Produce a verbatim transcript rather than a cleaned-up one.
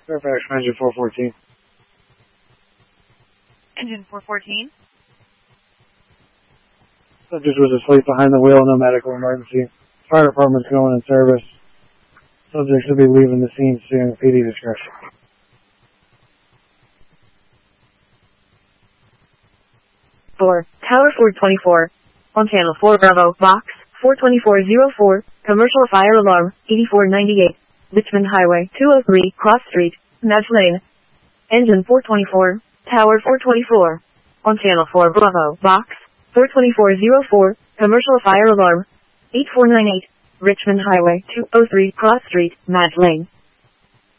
Fairfax, engine four fourteen. Engine four fourteen. Subject was asleep behind the wheel, no medical emergency. Fire department's going in service. Subject should be leaving the scene soon. P D discretion. four, Tower four twenty-four. On channel four Bravo, box, four twenty-four oh four, commercial fire alarm, eighty-four ninety-eight. Richmond Highway, two oh three, Cross Street, Madge Lane. Engine four twenty-four, Tower four twenty-four. On channel four Bravo, box, four twenty-four oh four, commercial fire alarm, eighty-four ninety-eight. Richmond Highway, two oh three, Cross Street, Madge Lane.